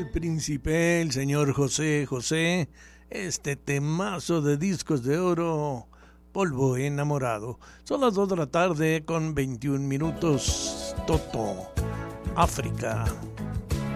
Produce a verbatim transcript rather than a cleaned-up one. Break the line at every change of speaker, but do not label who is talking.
príncipe, el señor José José, este temazo de discos de oro, Polvo enamorado. Son las dos de la tarde con veintiún minutos. Toto, África.